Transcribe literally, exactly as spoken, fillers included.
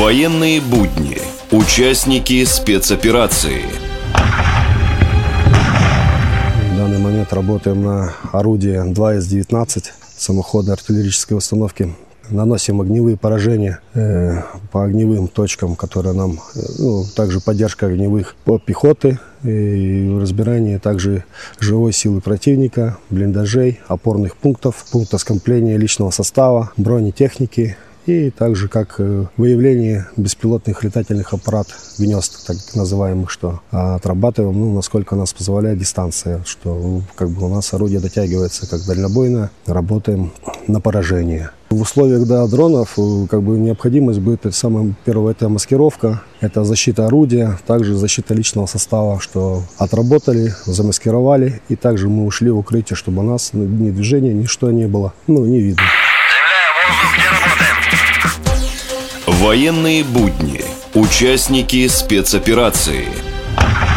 Военные будни. Участники спецоперации. В данный момент работаем на орудии два эс девятнадцать самоходной артиллерийской установки. Наносим огневые поражения э, по огневым точкам, которые нам, э, ну, также поддержка огневых по пехоты и разбирание также живой силы противника, блиндажей, опорных пунктов, пункта скопления личного состава, бронетехники и также как э, выявление беспилотных летательных аппаратов, гнезд, так называемых, что отрабатываем, ну, насколько нас позволяет дистанция, что как бы у нас орудие дотягивается как дальнобойно, работаем на поражение. В условиях, да, дронов как бы необходимость будет, это самое первое, это маскировка, это защита орудия, также защита личного состава, что отработали, замаскировали, и также мы ушли в укрытие, чтобы у нас ни движения, ничто не было, ну, не видно. Военные будни. Участники спецоперации.